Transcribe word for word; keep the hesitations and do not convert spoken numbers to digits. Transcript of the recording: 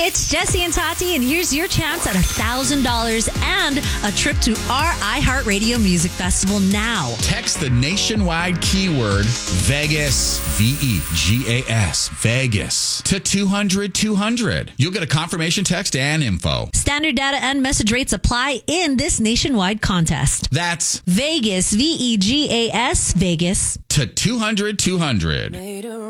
It's Jesse and Tati, and here's your chance at one thousand dollars and a trip to our iHeartRadio Music Festival now. Text the nationwide keyword Vegas, V E G A S, Vegas, to two hundred two hundred. You'll get a confirmation text and info. Standard data and message rates apply in this nationwide contest. That's Vegas, V E G A S, Vegas, to two hundred two hundred.